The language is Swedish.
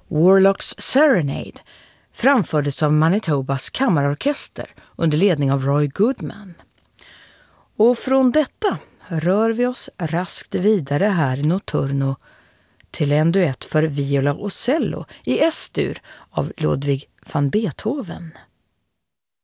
Warlocks Serenade framfördes av Manitobas kammarorkester under ledning av Roy Goodman. Och från detta rör vi oss raskt vidare här i Notturno till en duett för viola och cello i S-dur av Ludwig van Beethoven.